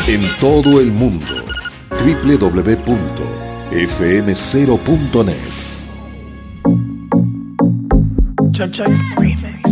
En todo el mundo. www.fm0.net. Check, check, remix.